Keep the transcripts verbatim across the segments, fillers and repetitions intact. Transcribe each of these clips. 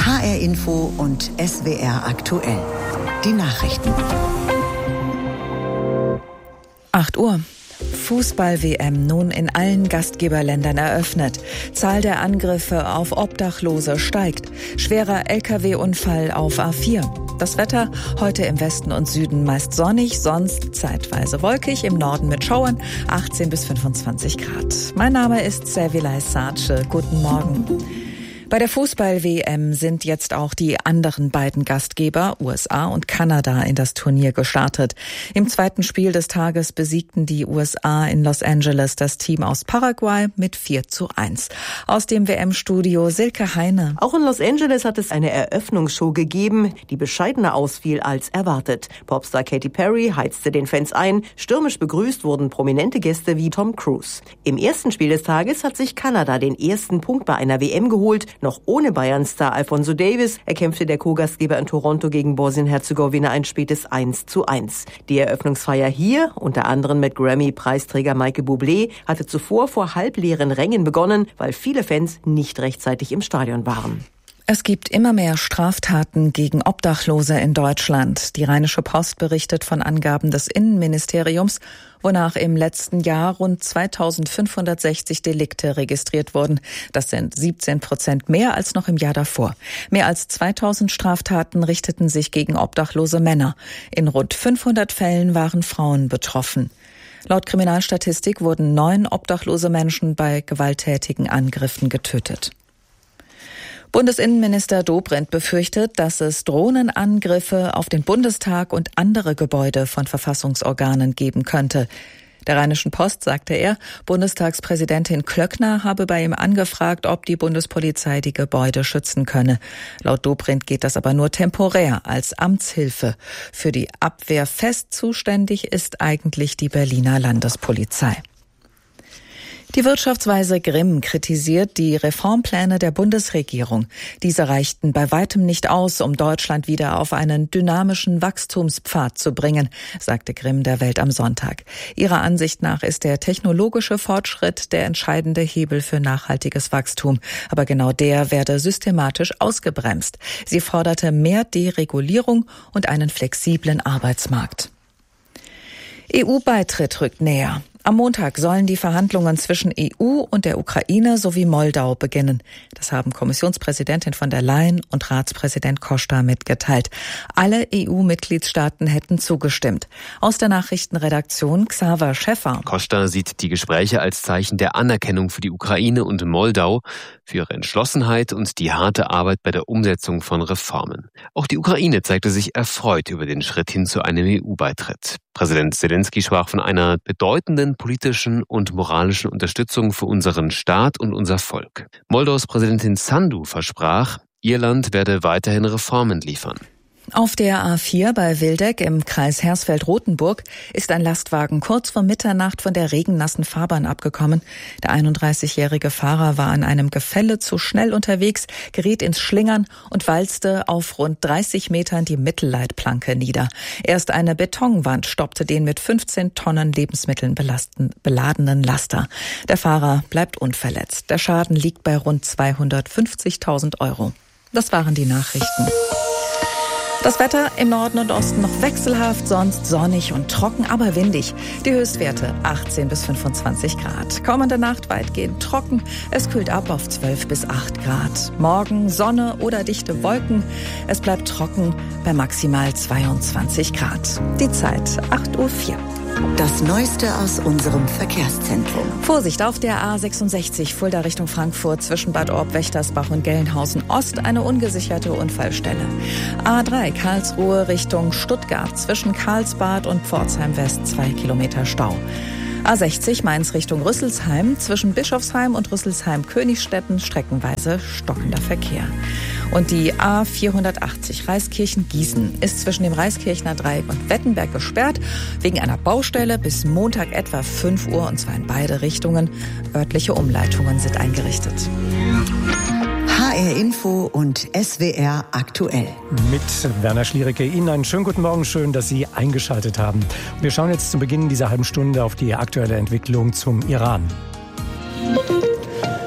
H R Info und S W R aktuell. Die Nachrichten. acht Uhr. Fußball-W M nun in allen Gastgeberländern eröffnet. Zahl der Angriffe auf Obdachlose steigt. Schwerer L K W-Unfall auf A vier. Das Wetter heute im Westen und Süden meist sonnig, sonst zeitweise wolkig, im Norden mit Schauern, achtzehn bis fünfundzwanzig Grad. Mein Name ist Servilay Sace. Guten Morgen. Bei der Fußball-W M sind jetzt auch die anderen beiden Gastgeber, U S A und Kanada, in das Turnier gestartet. Im zweiten Spiel des Tages besiegten die U S A in Los Angeles das Team aus Paraguay mit vier zu eins. Aus dem W M-Studio Silke Heine. Auch in Los Angeles hat es eine Eröffnungsshow gegeben, die bescheidener ausfiel als erwartet. Popstar Katy Perry heizte den Fans ein. Stürmisch begrüßt wurden prominente Gäste wie Tom Cruise. Im ersten Spiel des Tages hat sich Kanada den ersten Punkt bei einer W M geholt. Noch ohne Bayern-Star Alphonso Davies erkämpfte der Co-Gastgeber in Toronto gegen Bosnien-Herzegowina ein spätes eins zu eins. Die Eröffnungsfeier hier, unter anderem mit Grammy-Preisträger Michael Bublé, hatte zuvor vor halbleeren Rängen begonnen, weil viele Fans nicht rechtzeitig im Stadion waren. Es gibt immer mehr Straftaten gegen Obdachlose in Deutschland. Die Rheinische Post berichtet von Angaben des Innenministeriums, wonach im letzten Jahr rund zweitausendfünfhundertsechzig Delikte registriert wurden. Das sind siebzehn Prozent mehr als noch im Jahr davor. Mehr als zweitausend Straftaten richteten sich gegen obdachlose Männer. In rund fünfhundert Fällen waren Frauen betroffen. Laut Kriminalstatistik wurden neun obdachlose Menschen bei gewalttätigen Angriffen getötet. Bundesinnenminister Dobrindt befürchtet, dass es Drohnenangriffe auf den Bundestag und andere Gebäude von Verfassungsorganen geben könnte. Der Rheinischen Post sagte er, Bundestagspräsidentin Klöckner habe bei ihm angefragt, ob die Bundespolizei die Gebäude schützen könne. Laut Dobrindt geht das aber nur temporär als Amtshilfe. Für die Abwehr fest zuständig ist eigentlich die Berliner Landespolizei. Die Wirtschaftsweise Grimm kritisiert die Reformpläne der Bundesregierung. Diese reichten bei weitem nicht aus, um Deutschland wieder auf einen dynamischen Wachstumspfad zu bringen, sagte Grimm der Welt am Sonntag. Ihrer Ansicht nach ist der technologische Fortschritt der entscheidende Hebel für nachhaltiges Wachstum. Aber genau der werde systematisch ausgebremst. Sie forderte mehr Deregulierung und einen flexiblen Arbeitsmarkt. E U-Beitritt rückt näher. Am Montag sollen die Verhandlungen zwischen E U und der Ukraine sowie Moldau beginnen. Das haben Kommissionspräsidentin von der Leyen und Ratspräsident Costa mitgeteilt. Alle E U-Mitgliedstaaten hätten zugestimmt. Aus der Nachrichtenredaktion Xaver Schäffer. Costa sieht die Gespräche als Zeichen der Anerkennung für die Ukraine und Moldau, für ihre Entschlossenheit und die harte Arbeit bei der Umsetzung von Reformen. Auch die Ukraine zeigte sich erfreut über den Schritt hin zu einem E U-Beitritt. Präsident Zelensky sprach von einer bedeutenden politischen und moralischen Unterstützung für unseren Staat und unser Volk. Moldaus Präsidentin Sandu versprach, ihr Land werde weiterhin Reformen liefern. Auf der A vier bei Wildeck im Kreis Hersfeld-Rotenburg ist ein Lastwagen kurz vor Mitternacht von der regennassen Fahrbahn abgekommen. Der einunddreißigjährige Fahrer war an einem Gefälle zu schnell unterwegs, geriet ins Schlingern und walzte auf rund dreißig Metern die Mittelleitplanke nieder. Erst eine Betonwand stoppte den mit fünfzehn Tonnen Lebensmitteln belasten, beladenen Laster. Der Fahrer bleibt unverletzt. Der Schaden liegt bei rund zweihundertfünfzigtausend Euro. Das waren die Nachrichten. Das Wetter im Norden und Osten noch wechselhaft, sonst sonnig und trocken, aber windig. Die Höchstwerte achtzehn bis fünfundzwanzig Grad. Kommende Nacht weitgehend trocken. Es kühlt ab auf zwölf bis acht Grad. Morgen Sonne oder dichte Wolken. Es bleibt trocken bei maximal zweiundzwanzig Grad. Die Zeit acht Uhr vier. Das Neueste aus unserem Verkehrszentrum. Vorsicht auf der A sechsundsechzig Fulda Richtung Frankfurt zwischen Bad Orb, Wächtersbach und Gelnhausen Ost eine ungesicherte Unfallstelle. A drei Karlsruhe Richtung Stuttgart zwischen Karlsbad und Pforzheim West zwei Kilometer Stau. A sechzig Mainz Richtung Rüsselsheim zwischen Bischofsheim und Rüsselsheim-Königstetten streckenweise stockender Verkehr. Und die A vierhundertachtzig Reiskirchen-Gießen ist zwischen dem Reiskirchner Dreieck und Wettenberg gesperrt wegen einer Baustelle bis Montag etwa fünf Uhr und zwar in beide Richtungen. Örtliche Umleitungen sind eingerichtet. H R Info und S W R aktuell. Mit Werner Schliericke. Ihnen einen schönen guten Morgen. Schön, dass Sie eingeschaltet haben. Wir schauen jetzt zu Beginn dieser halben Stunde auf die aktuelle Entwicklung zum Iran.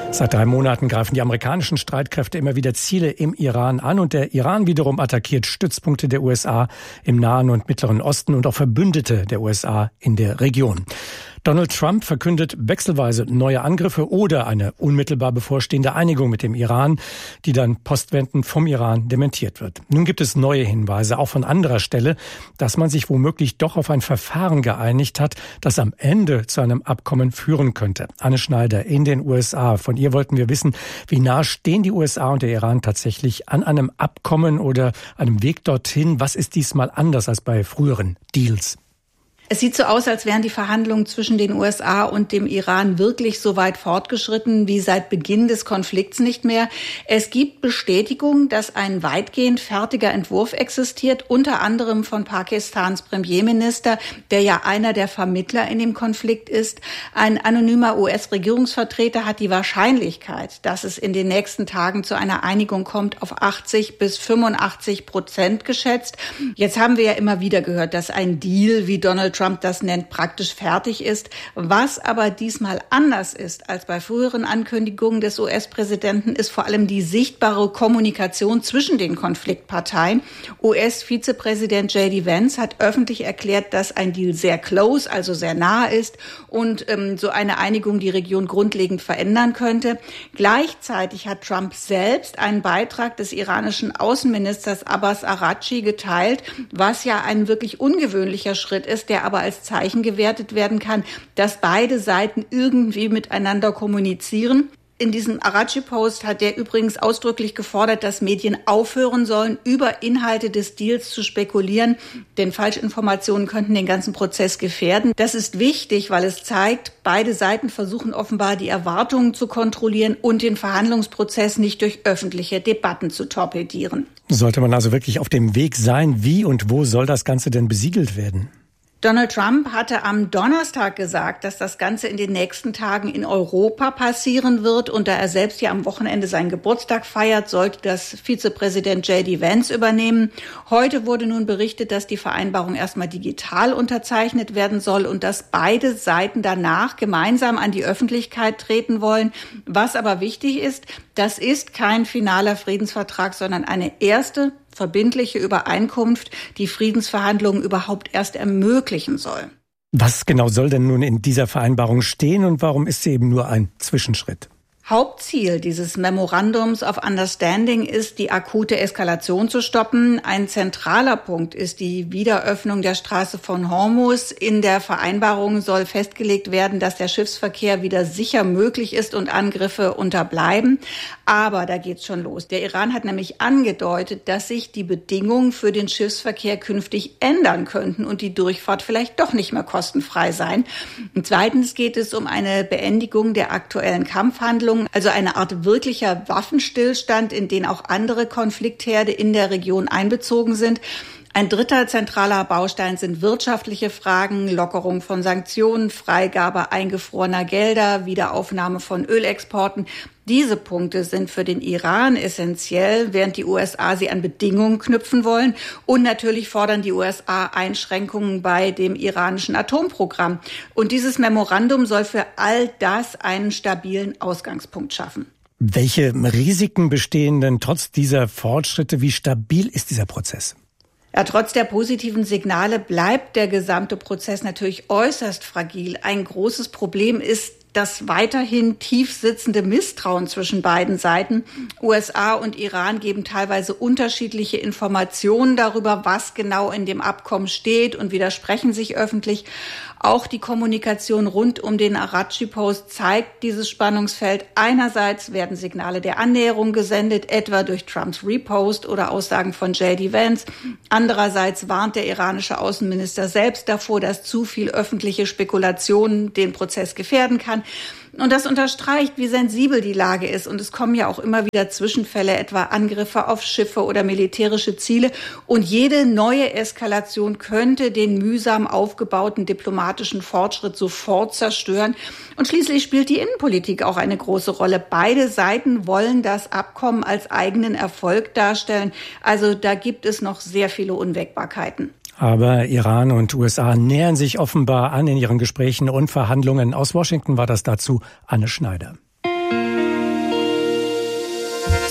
Seit drei Monaten greifen die amerikanischen Streitkräfte immer wieder Ziele im Iran an und der Iran wiederum attackiert Stützpunkte der U S A im Nahen und Mittleren Osten und auch Verbündete der U S A in der Region. Donald Trump verkündet wechselweise neue Angriffe oder eine unmittelbar bevorstehende Einigung mit dem Iran, die dann postwendend vom Iran dementiert wird. Nun gibt es neue Hinweise, auch von anderer Stelle, dass man sich womöglich doch auf ein Verfahren geeinigt hat, das am Ende zu einem Abkommen führen könnte. Anne Schneider in den U S A. Von ihr wollten wir wissen, wie nah stehen die U S A und der Iran tatsächlich an einem Abkommen oder einem Weg dorthin? Was ist diesmal anders als bei früheren Deals? Es sieht so aus, als wären die Verhandlungen zwischen den U S A und dem Iran wirklich so weit fortgeschritten wie seit Beginn des Konflikts nicht mehr. Es gibt Bestätigung, dass ein weitgehend fertiger Entwurf existiert, unter anderem von Pakistans Premierminister, der ja einer der Vermittler in dem Konflikt ist. Ein anonymer U S-Regierungsvertreter hat die Wahrscheinlichkeit, dass es in den nächsten Tagen zu einer Einigung kommt, auf achtzig bis fünfundachtzig Prozent geschätzt. Jetzt haben wir ja immer wieder gehört, dass ein Deal, wie Donald Trump das nennt, praktisch fertig ist. Was aber diesmal anders ist als bei früheren Ankündigungen des U S-Präsidenten, ist vor allem die sichtbare Kommunikation zwischen den Konfliktparteien. U S-Vizepräsident J D Vance hat öffentlich erklärt, dass ein Deal sehr close, also sehr nah ist und ähm, so eine Einigung die Region grundlegend verändern könnte. Gleichzeitig hat Trump selbst einen Beitrag des iranischen Außenministers Abbas Araghchi geteilt, was ja ein wirklich ungewöhnlicher Schritt ist, der aber als Zeichen gewertet werden kann, dass beide Seiten irgendwie miteinander kommunizieren. In diesem Araghchi-Post hat er übrigens ausdrücklich gefordert, dass Medien aufhören sollen, über Inhalte des Deals zu spekulieren, denn Falschinformationen könnten den ganzen Prozess gefährden. Das ist wichtig, weil es zeigt, beide Seiten versuchen offenbar, die Erwartungen zu kontrollieren und den Verhandlungsprozess nicht durch öffentliche Debatten zu torpedieren. Sollte man also wirklich auf dem Weg sein, wie und wo soll das Ganze denn besiegelt werden? Donald Trump hatte am Donnerstag gesagt, dass das Ganze in den nächsten Tagen in Europa passieren wird. Und da er selbst ja am Wochenende seinen Geburtstag feiert, sollte das Vizepräsident J D Vance übernehmen. Heute wurde nun berichtet, dass die Vereinbarung erstmal digital unterzeichnet werden soll und dass beide Seiten danach gemeinsam an die Öffentlichkeit treten wollen. Was aber wichtig ist, das ist kein finaler Friedensvertrag, sondern eine erste verbindliche Übereinkunft, die Friedensverhandlungen überhaupt erst ermöglichen soll. Was genau soll denn nun in dieser Vereinbarung stehen und warum ist sie eben nur ein Zwischenschritt? Hauptziel dieses Memorandums of Understanding ist, die akute Eskalation zu stoppen. Ein zentraler Punkt ist die Wiederöffnung der Straße von Hormuz. In der Vereinbarung soll festgelegt werden, dass der Schiffsverkehr wieder sicher möglich ist und Angriffe unterbleiben. Aber da geht's schon los. Der Iran hat nämlich angedeutet, dass sich die Bedingungen für den Schiffsverkehr künftig ändern könnten und die Durchfahrt vielleicht doch nicht mehr kostenfrei sein. Und zweitens geht es um eine Beendigung der aktuellen Kampfhandlungen, also eine Art wirklicher Waffenstillstand, in den auch andere Konfliktherde in der Region einbezogen sind. Ein dritter zentraler Baustein sind wirtschaftliche Fragen, Lockerung von Sanktionen, Freigabe eingefrorener Gelder, Wiederaufnahme von Ölexporten. Diese Punkte sind für den Iran essentiell, während die U S A sie an Bedingungen knüpfen wollen. Und natürlich fordern die U S A Einschränkungen bei dem iranischen Atomprogramm. Und dieses Memorandum soll für all das einen stabilen Ausgangspunkt schaffen. Welche Risiken bestehen denn trotz dieser Fortschritte? Wie stabil ist dieser Prozess? Ja, trotz der positiven Signale bleibt der gesamte Prozess natürlich äußerst fragil. Ein großes Problem ist das weiterhin tief sitzende Misstrauen zwischen beiden Seiten. U S A und Iran geben teilweise unterschiedliche Informationen darüber, was genau in dem Abkommen steht und widersprechen sich öffentlich. Auch die Kommunikation rund um den Araghchi-Post zeigt dieses Spannungsfeld. Einerseits werden Signale der Annäherung gesendet, etwa durch Trumps Repost oder Aussagen von J D Vance. Andererseits warnt der iranische Außenminister selbst davor, dass zu viel öffentliche Spekulation den Prozess gefährden kann. Und das unterstreicht, wie sensibel die Lage ist. Und es kommen ja auch immer wieder Zwischenfälle, etwa Angriffe auf Schiffe oder militärische Ziele. Und jede neue Eskalation könnte den mühsam aufgebauten diplomatischen Fortschritt sofort zerstören. Und schließlich spielt die Innenpolitik auch eine große Rolle. Beide Seiten wollen das Abkommen als eigenen Erfolg darstellen. Also da gibt es noch sehr viele Unwägbarkeiten. Aber Iran und U S A nähern sich offenbar an in ihren Gesprächen und Verhandlungen. Aus Washington war das dazu Anne Schneider.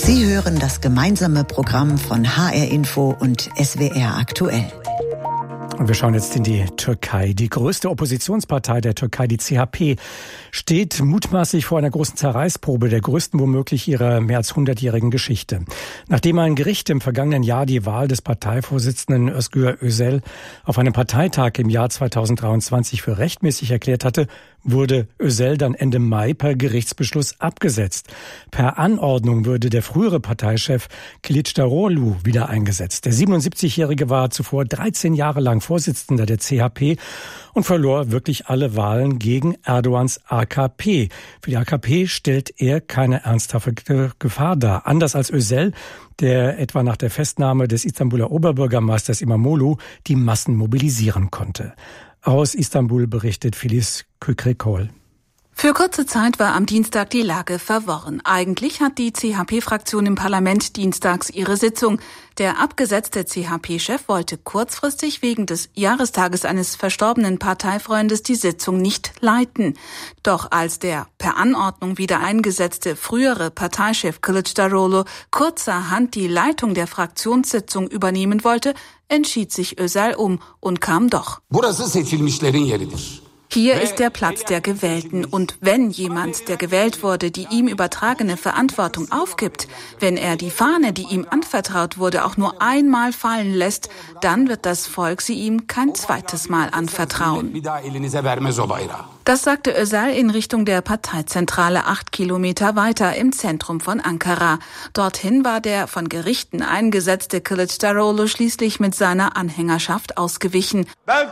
Sie hören das gemeinsame Programm von H R Info und S W R aktuell. Und wir schauen jetzt in die Türkei. Die größte Oppositionspartei der Türkei, die C H P, steht mutmaßlich vor einer großen Zerreißprobe, der größten womöglich ihrer mehr als hundertjährigen Geschichte. Nachdem ein Gericht im vergangenen Jahr die Wahl des Parteivorsitzenden Özgür Özel auf einem Parteitag im Jahr zweitausenddreiundzwanzig für rechtmäßig erklärt hatte, wurde Özel dann Ende Mai per Gerichtsbeschluss abgesetzt. Per Anordnung würde der frühere Parteichef Kılıçdaroğlu wieder eingesetzt. Der siebenundsiebzigjährige war zuvor dreizehn Jahre lang Vorsitzender der C H P und verlor wirklich alle Wahlen gegen Erdogans A K P. Für die A K P stellt er keine ernsthafte Gefahr dar. Anders als Özel, der etwa nach der Festnahme des Istanbuler Oberbürgermeisters İmamoğlu die Massen mobilisieren konnte. Aus Istanbul berichtet Filiz Kükrikol. Für kurze Zeit war am Dienstag die Lage verworren. Eigentlich hat die C H P-Fraktion im Parlament dienstags ihre Sitzung. Der abgesetzte C H P-Chef wollte kurzfristig wegen des Jahrestages eines verstorbenen Parteifreundes die Sitzung nicht leiten. Doch als der per Anordnung wieder eingesetzte frühere Parteichef Kılıçdaroğlu kurzerhand die Leitung der Fraktionssitzung übernehmen wollte, entschied sich Özel um und kam doch. Hier ist der Platz der Gewählten und wenn jemand, der gewählt wurde, die ihm übertragene Verantwortung aufgibt, wenn er die Fahne, die ihm anvertraut wurde, auch nur einmal fallen lässt, dann wird das Volk sie ihm kein zweites Mal anvertrauen. Das sagte Özel in Richtung der Parteizentrale acht Kilometer weiter im Zentrum von Ankara. Dorthin war der von Gerichten eingesetzte Kılıçdaroğlu schließlich mit seiner Anhängerschaft ausgewichen.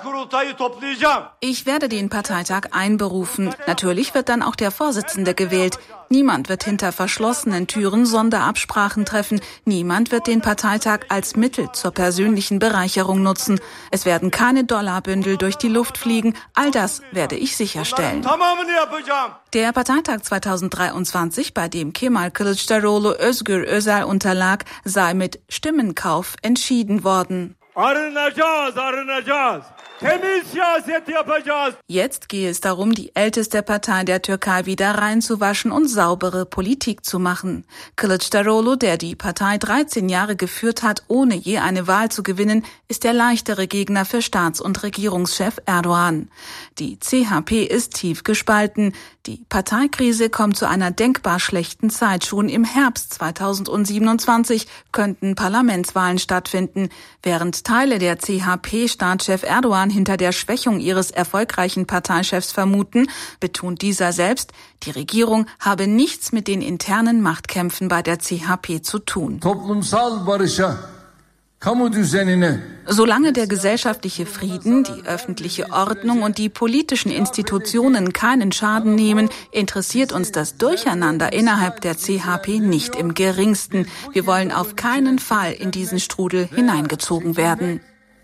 Ich werde den Parteitag einberufen. Natürlich wird dann auch der Vorsitzende gewählt. Niemand wird hinter verschlossenen Türen Sonderabsprachen treffen. Niemand wird den Parteitag als Mittel zur persönlichen Bereicherung nutzen. Es werden keine Dollarbündel durch die Luft fliegen. All das werde ich sicherstellen. Der Parteitag zweitausenddreiundzwanzig, bei dem Kemal Kılıçdaroğlu Özgür Özel unterlag, sei mit Stimmenkauf entschieden worden. Arınacağız, arınacağız. Jetzt gehe es darum, die älteste Partei der Türkei wieder reinzuwaschen und saubere Politik zu machen. Kılıçdaroğlu, der die Partei dreizehn Jahre geführt hat, ohne je eine Wahl zu gewinnen, ist der leichtere Gegner für Staats- und Regierungschef Erdogan. Die C H P ist tief gespalten. Die Parteikrise kommt zu einer denkbar schlechten Zeit. Schon im Herbst zweitausendsiebenundzwanzig könnten Parlamentswahlen stattfinden. Während Teile der C H P-Staatschef Erdogan hinter der Schwächung ihres erfolgreichen Parteichefs vermuten, betont dieser selbst, die Regierung habe nichts mit den internen Machtkämpfen bei der C H P zu tun. Solange der gesellschaftliche Frieden, die öffentliche Ordnung und die politischen Institutionen keinen Schaden nehmen, interessiert uns das Durcheinander innerhalb der C H P nicht im geringsten. Wir wollen auf keinen Fall in diesen Strudel hineingezogen werden.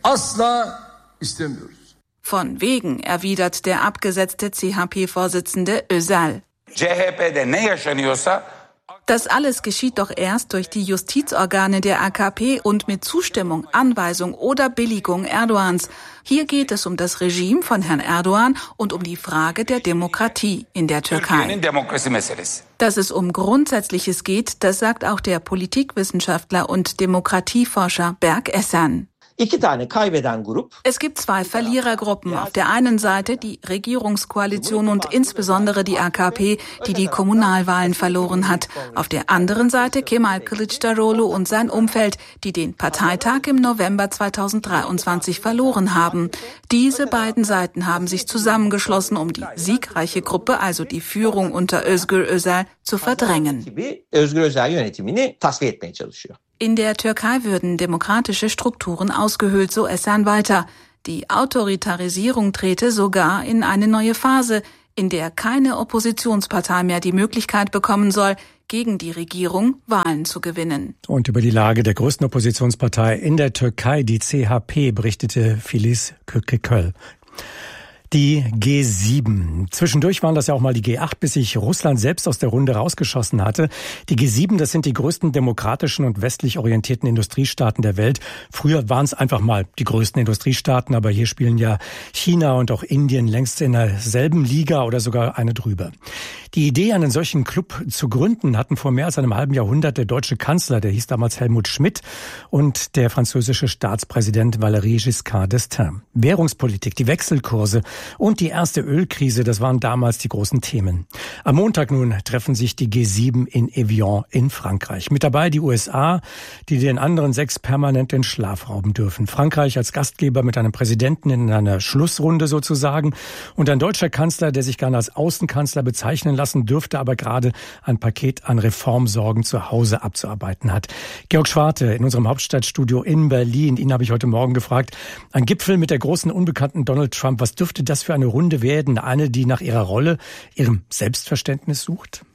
Von wegen, erwidert der abgesetzte C H P-Vorsitzende Özel. Das alles geschieht doch erst durch die Justizorgane der A K P und mit Zustimmung, Anweisung oder Billigung Erdogans. Hier geht es um das Regime von Herrn Erdogan und um die Frage der Demokratie in der Türkei. Dass es um Grundsätzliches geht, das sagt auch der Politikwissenschaftler und Demokratieforscher Berk Esen. Es gibt zwei Verlierergruppen. Auf der einen Seite die Regierungskoalition und insbesondere die A K P, die die Kommunalwahlen verloren hat. Auf der anderen Seite Kemal Kılıçdaroğlu und sein Umfeld, die den Parteitag im November zweitausenddreiundzwanzig verloren haben. Diese beiden Seiten haben sich zusammengeschlossen, um die siegreiche Gruppe, also die Führung unter Özgür Özel, zu verdrängen. In der Türkei würden demokratische Strukturen ausgehöhlt, so Esen weiter. Die Autoritarisierung trete sogar in eine neue Phase, in der keine Oppositionspartei mehr die Möglichkeit bekommen soll, gegen die Regierung Wahlen zu gewinnen. Und über die Lage der größten Oppositionspartei in der Türkei, die C H P, berichtete Filiz Kükrikol. Die G sieben. Zwischendurch waren das ja auch mal die G acht, bis sich Russland selbst aus der Runde rausgeschossen hatte. Die G sieben, das sind die größten demokratischen und westlich orientierten Industriestaaten der Welt. Früher waren es einfach mal die größten Industriestaaten, aber hier spielen ja China und auch Indien längst in derselben Liga oder sogar eine drüber. Die Idee, einen solchen Club zu gründen, hatten vor mehr als einem halben Jahrhundert der deutsche Kanzler, der hieß damals Helmut Schmidt, und der französische Staatspräsident Valéry Giscard d'Estaing. Währungspolitik, die Wechselkurse und die erste Ölkrise, das waren damals die großen Themen. Am Montag nun treffen sich die G sieben in Evian in Frankreich. Mit dabei die U S A, die den anderen sechs permanent den Schlaf rauben dürfen. Frankreich als Gastgeber mit einem Präsidenten in einer Schlussrunde sozusagen und ein deutscher Kanzler, der sich gerne als Außenkanzler bezeichnen lassen dürfte, aber gerade ein Paket an Reformsorgen zu Hause abzuarbeiten hat. Georg Schwarte in unserem Hauptstadtstudio in Berlin. Ihn habe ich heute Morgen gefragt. Ein Gipfel mit der großen Unbekannten Donald Trump. Was dürfte das für eine Runde werden? Eine, die nach ihrer Rolle, ihrem Selbstverständnis sucht?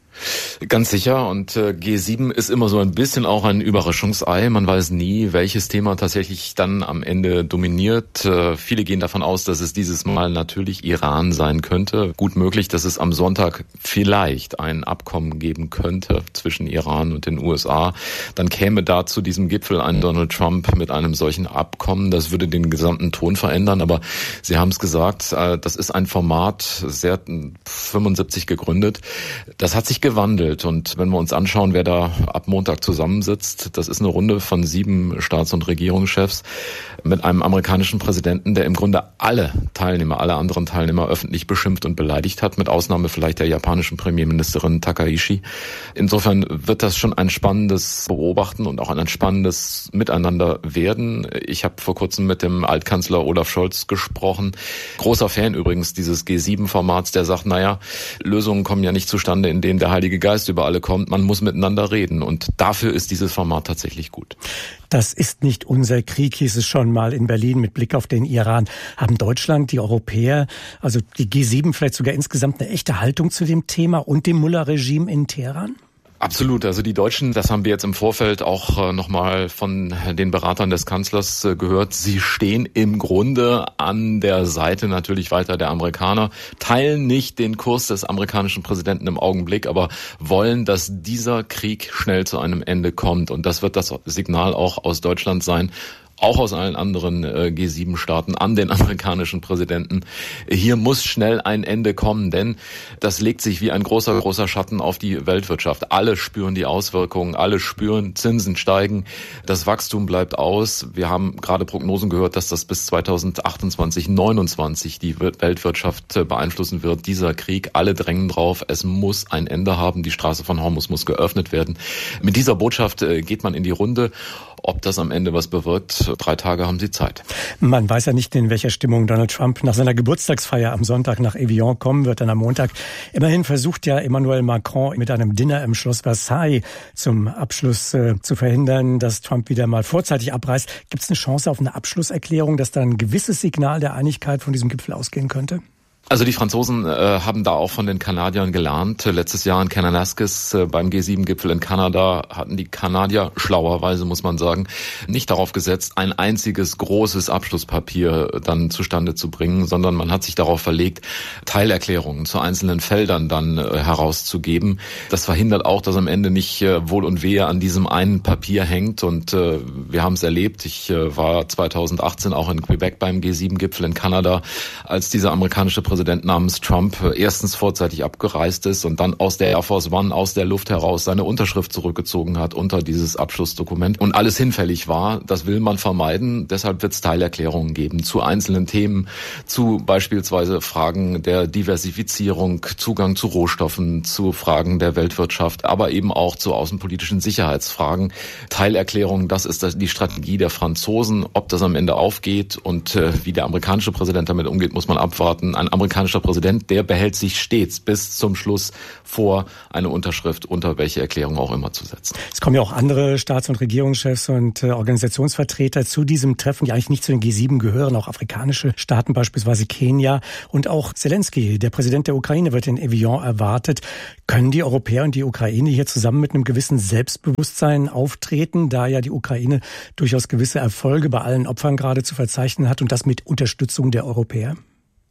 Ganz sicher. Und äh, G sieben ist immer so ein bisschen auch ein Überraschungsei. Man weiß nie, welches Thema tatsächlich dann am Ende dominiert. Äh, viele gehen davon aus, dass es dieses Mal natürlich Iran sein könnte. Gut möglich, dass es am Sonntag vielleicht ein Abkommen geben könnte zwischen Iran und den U S A. Dann käme da zu diesem Gipfel ein Donald Trump mit einem solchen Abkommen. Das würde den gesamten Ton verändern. Aber Sie haben es gesagt, äh, das ist ein Format, sehr fünfundsiebzig gegründet. Das hat sich gewandelt. Und wenn wir uns anschauen, wer da ab Montag zusammensitzt, das ist eine Runde von sieben Staats- und Regierungschefs mit einem amerikanischen Präsidenten, der im Grunde alle Teilnehmer, alle anderen Teilnehmer öffentlich beschimpft und beleidigt hat, mit Ausnahme vielleicht der japanischen Premierministerin Takaishi. Insofern wird das schon ein spannendes Beobachten und auch ein spannendes Miteinander werden. Ich habe vor kurzem mit dem Altkanzler Olaf Scholz gesprochen. Großer Fan übrigens dieses G sieben Formats, der sagt, naja, Lösungen kommen ja nicht zustande, in denen der Heilige Geist über alle kommt. Man muss miteinander reden. Und dafür ist dieses Format tatsächlich gut. Das ist nicht unser Krieg, hieß es schon mal in Berlin mit Blick auf den Iran. Haben Deutschland, die Europäer, also die G sieben vielleicht sogar insgesamt eine echte Haltung zu dem Thema und dem Mullah-Regime in Teheran? Absolut. Also die Deutschen, das haben wir jetzt im Vorfeld auch äh, nochmal von den Beratern des Kanzlers äh, gehört, sie stehen im Grunde an der Seite natürlich weiter der Amerikaner, teilen nicht den Kurs des amerikanischen Präsidenten im Augenblick, aber wollen, dass dieser Krieg schnell zu einem Ende kommt. Und das wird das Signal auch aus Deutschland sein, auch aus allen anderen äh, G sieben Staaten an den amerikanischen Präsidenten. Hier muss schnell ein Ende kommen, denn das legt sich wie ein großer, großer Schatten auf die Weltwirtschaft. Alle spüren die Auswirkungen, alle spüren, Zinsen steigen, das Wachstum bleibt aus. Wir haben gerade Prognosen gehört, dass das bis zweitausendachtundzwanzig, neunundzwanzig die Weltwirtschaft beeinflussen wird. Dieser Krieg, alle drängen drauf, es muss ein Ende haben, die Straße von Hormuz muss geöffnet werden. Mit dieser Botschaft äh, geht man in die Runde. Ob das am Ende was bewirkt, drei Tage haben Sie Zeit. Man weiß ja nicht, in welcher Stimmung Donald Trump nach seiner Geburtstagsfeier am Sonntag nach Evian kommen wird, dann am Montag. Immerhin versucht ja Emmanuel Macron mit einem Dinner im Schloss Versailles zum Abschluss äh, zu verhindern, dass Trump wieder mal vorzeitig abreist. Gibt es eine Chance auf eine Abschlusserklärung, dass da ein gewisses Signal der Einigkeit von diesem Gipfel ausgehen könnte? Also die Franzosen äh, haben da auch von den Kanadiern gelernt. Letztes Jahr in Kananaskis äh, beim G sieben Gipfel in Kanada hatten die Kanadier, schlauerweise muss man sagen, nicht darauf gesetzt, ein einziges großes Abschlusspapier dann zustande zu bringen, sondern man hat sich darauf verlegt, Teilerklärungen zu einzelnen Feldern dann äh, herauszugeben. Das verhindert auch, dass am Ende nicht äh, Wohl und Wehe an diesem einen Papier hängt. Und äh, wir haben es erlebt. Ich äh, war zweitausendachtzehn auch in Quebec beim G sieben Gipfel in Kanada, als dieser amerikanische Präsident Präsident namens Trump erstens vorzeitig abgereist ist und dann aus der Air Force One, aus der Luft heraus seine Unterschrift zurückgezogen hat unter dieses Abschlussdokument und alles hinfällig war. Das will man vermeiden. Deshalb wird es Teilerklärungen geben zu einzelnen Themen, zu beispielsweise Fragen der Diversifizierung, Zugang zu Rohstoffen, zu Fragen der Weltwirtschaft, aber eben auch zu außenpolitischen Sicherheitsfragen. Teilerklärungen, das ist die Strategie der Franzosen. Ob das am Ende aufgeht und äh, wie der amerikanische Präsident damit umgeht, muss man abwarten. Ein amerikanischer Präsident, der behält sich stets bis zum Schluss vor, eine Unterschrift unter welche Erklärung auch immer zu setzen. Es kommen ja auch andere Staats- und Regierungschefs und äh, Organisationsvertreter zu diesem Treffen, die eigentlich nicht zu den G sieben gehören, auch afrikanische Staaten, beispielsweise Kenia. Und auch Zelensky, der Präsident der Ukraine, wird in Evian erwartet. Können die Europäer und die Ukraine hier zusammen mit einem gewissen Selbstbewusstsein auftreten, da ja die Ukraine durchaus gewisse Erfolge bei allen Opfern gerade zu verzeichnen hat und das mit Unterstützung der Europäer?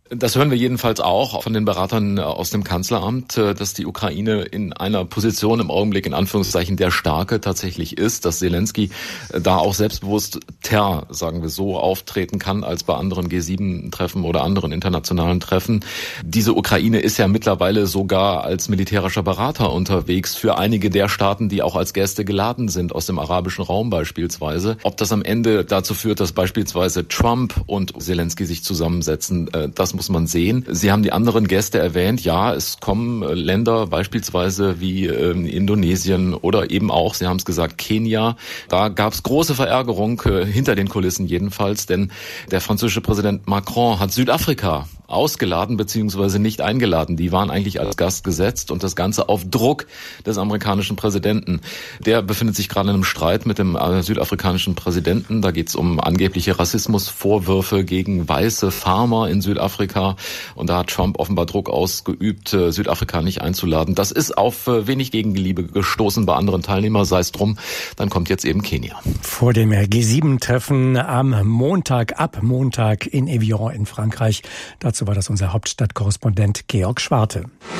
Das hören wir jedenfalls auch von den Beratern aus dem Kanzleramt, dass die Ukraine in einer Position im Augenblick in Anführungszeichen der Stärke tatsächlich ist, dass Zelensky da auch selbstbewusster, sagen wir so, auftreten kann als bei anderen G sieben Treffen oder anderen internationalen Treffen. Diese Ukraine ist ja mittlerweile sogar als militärischer Berater unterwegs für einige der Staaten, die auch als Gäste geladen sind, aus dem arabischen Raum beispielsweise. Ob das am Ende dazu führt, dass beispielsweise Trump und Zelensky sich zusammensetzen, das muss man sehen. Sie haben die anderen Gäste erwähnt. Ja, es kommen Länder beispielsweise wie äh, Indonesien oder eben auch, Sie haben es gesagt, Kenia. Da gab es große Verärgerung, äh, hinter den Kulissen jedenfalls, denn der französische Präsident Macron hat Südafrika ausgeladen bzw. nicht eingeladen. Die waren eigentlich als Gast gesetzt und das Ganze auf Druck des amerikanischen Präsidenten. Der befindet sich gerade in einem Streit mit dem äh, südafrikanischen Präsidenten. Da geht es um angebliche Rassismusvorwürfe gegen weiße Farmer in Südafrika. Und da hat Trump offenbar Druck ausgeübt, äh, Südafrika nicht einzuladen. Das ist auf äh, wenig Gegenliebe gestoßen bei anderen Teilnehmern, sei es drum. Dann kommt jetzt eben Kenia. Vor dem G sieben Treffen am Montag, ab Montag in Evian in Frankreich. Dazu war das unser Hauptstadtkorrespondent Georg Schwarte.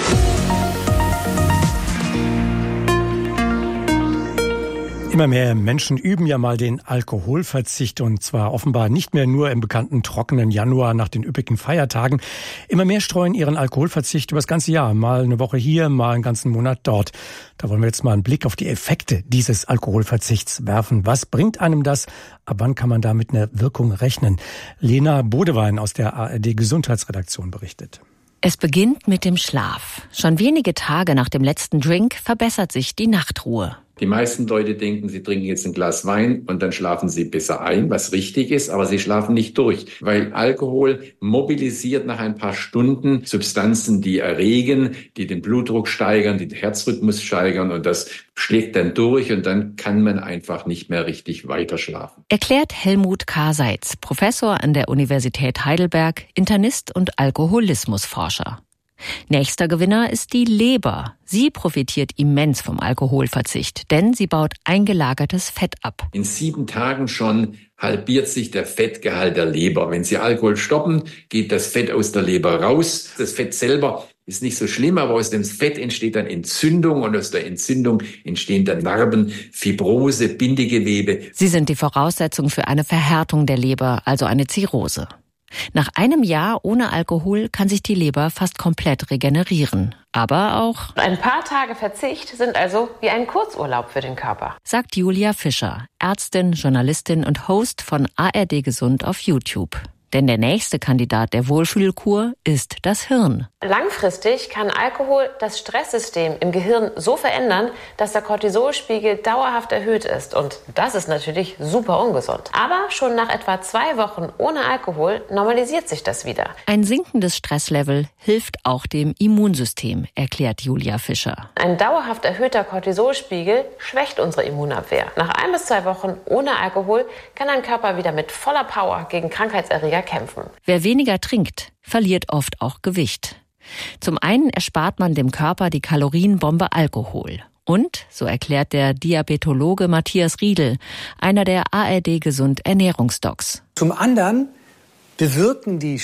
Immer mehr Menschen üben ja mal den Alkoholverzicht und zwar offenbar nicht mehr nur im bekannten trockenen Januar nach den üppigen Feiertagen. Immer mehr streuen ihren Alkoholverzicht über das ganze Jahr. Mal eine Woche hier, mal einen ganzen Monat dort. Da wollen wir jetzt mal einen Blick auf die Effekte dieses Alkoholverzichts werfen. Was bringt einem das? Ab wann kann man da mit einer Wirkung rechnen? Lena Bodewein aus der A R D Gesundheitsredaktion berichtet. Es beginnt mit dem Schlaf. Schon wenige Tage nach dem letzten Drink verbessert sich die Nachtruhe. Die meisten Leute denken, sie trinken jetzt ein Glas Wein und dann schlafen sie besser ein, was richtig ist, aber sie schlafen nicht durch, weil Alkohol mobilisiert nach ein paar Stunden Substanzen, die erregen, die den Blutdruck steigern, die den Herzrhythmus steigern und das schlägt dann durch und dann kann man einfach nicht mehr richtig weiter schlafen. Erklärt Helmut K. Seitz, Professor an der Universität Heidelberg, Internist und Alkoholismusforscher. Nächster Gewinner ist die Leber. Sie profitiert immens vom Alkoholverzicht, denn sie baut eingelagertes Fett ab. In sieben Tagen schon halbiert sich der Fettgehalt der Leber. Wenn Sie Alkohol stoppen, geht das Fett aus der Leber raus. Das Fett selber ist nicht so schlimm, aber aus dem Fett entsteht dann Entzündung und aus der Entzündung entstehen dann Narben, Fibrose, Bindegewebe. Sie sind die Voraussetzung für eine Verhärtung der Leber, also eine Zirrhose. Nach einem Jahr ohne Alkohol kann sich die Leber fast komplett regenerieren. Aber auch ein paar Tage Verzicht sind also wie ein Kurzurlaub für den Körper, sagt Julia Fischer, Ärztin, Journalistin und Host von A R D Gesund auf YouTube. Denn der nächste Kandidat der Wohlfühlkur ist das Hirn. Langfristig kann Alkohol das Stresssystem im Gehirn so verändern, dass der Cortisolspiegel dauerhaft erhöht ist. Und das ist natürlich super ungesund. Aber schon nach etwa zwei Wochen ohne Alkohol normalisiert sich das wieder. Ein sinkendes Stresslevel hilft auch dem Immunsystem, erklärt Julia Fischer. Ein dauerhaft erhöhter Cortisolspiegel schwächt unsere Immunabwehr. Nach ein bis zwei Wochen ohne Alkohol kann ein Körper wieder mit voller Power gegen Krankheitserreger kämpfen. Wer weniger trinkt, verliert oft auch Gewicht. Zum einen erspart man dem Körper die Kalorienbombe Alkohol. Und, so erklärt der Diabetologe Matthias Riedel, einer der A R D Gesund Ernährungsdocs. Zum anderen bewirken die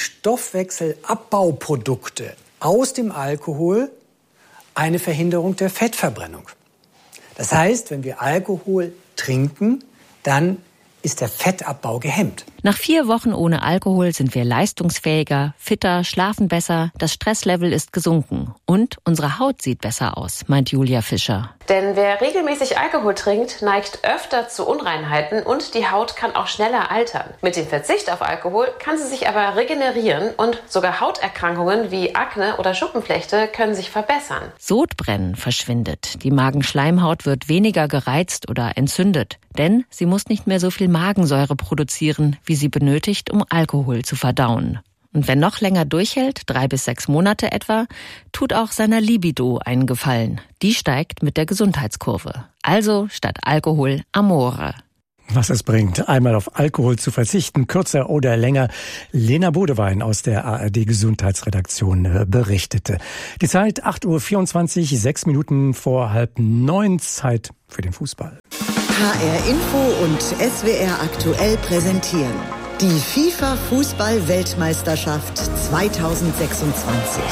Stoffwechselabbauprodukte aus dem Alkohol eine Verhinderung der Fettverbrennung. Das heißt, wenn wir Alkohol trinken, dann ist der Fettabbau gehemmt. Nach vier Wochen ohne Alkohol sind wir leistungsfähiger, fitter, schlafen besser, das Stresslevel ist gesunken und unsere Haut sieht besser aus, meint Julia Fischer. Denn wer regelmäßig Alkohol trinkt, neigt öfter zu Unreinheiten und die Haut kann auch schneller altern. Mit dem Verzicht auf Alkohol kann sie sich aber regenerieren und sogar Hauterkrankungen wie Akne oder Schuppenflechte können sich verbessern. Sodbrennen verschwindet, die Magenschleimhaut wird weniger gereizt oder entzündet, denn sie muss nicht mehr so viel Magensäure produzieren, wie sie benötigt, um Alkohol zu verdauen. Und wenn noch länger durchhält, drei bis sechs Monate etwa, tut auch seiner Libido einen Gefallen. Die steigt mit der Gesundheitskurve. Also statt Alkohol Amore. Was es bringt, einmal auf Alkohol zu verzichten, kürzer oder länger. Lena Bodewein aus der A R D Gesundheitsredaktion berichtete. Die Zeit acht Uhr vierundzwanzig, sechs Minuten vor halb neun, Zeit für den Fußball. H R Info und S W R aktuell präsentieren. Die FIFA-Fußball-Weltmeisterschaft zweitausendsechsundzwanzig.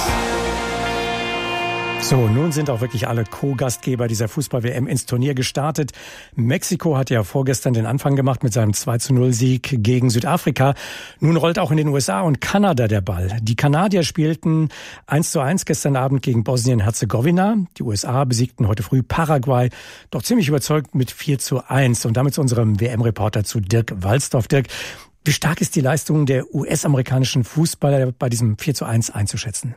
So, nun sind auch wirklich alle Co-Gastgeber dieser Fußball-W M ins Turnier gestartet. Mexiko hat ja vorgestern den Anfang gemacht mit seinem zwei zu null Sieg gegen Südafrika. Nun rollt auch in den U S A und Kanada der Ball. Die Kanadier spielten eins zu eins gestern Abend gegen Bosnien-Herzegowina. Die U S A besiegten heute früh Paraguay, doch ziemlich überzeugt mit vier zu eins. Und damit zu unserem W M-Reporter zu Dirk Walzdorf. Dirk, wie stark ist die Leistung der U S-amerikanischen Fußballer bei diesem vier zu eins einzuschätzen?